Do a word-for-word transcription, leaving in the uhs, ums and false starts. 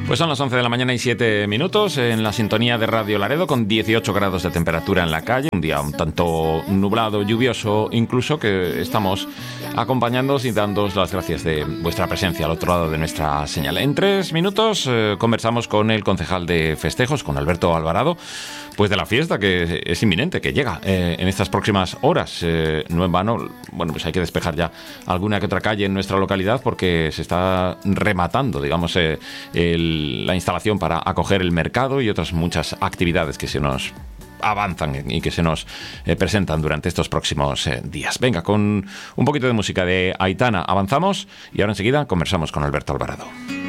Pues son las once de la mañana y siete minutos en la sintonía de Radio Laredo, con dieciocho grados de temperatura en la calle, un día un tanto nublado, lluvioso incluso, que estamos acompañándoos y dándoos las gracias de vuestra presencia al otro lado de nuestra señal. En tres minutos eh, conversamos con el concejal de festejos, con Alberto Alvarado, pues de la fiesta que es inminente, que llega eh, en estas próximas horas. Eh, no en vano, bueno, pues hay que despejar ya alguna que otra calle en nuestra localidad porque se está rematando, digamos, eh, el la instalación para acoger el mercado y otras muchas actividades que se nos avanzan y que se nos eh, presentan durante estos próximos eh, días. Venga, con un poquito de música de Aitana avanzamos y ahora enseguida conversamos con Alberto Alvarado.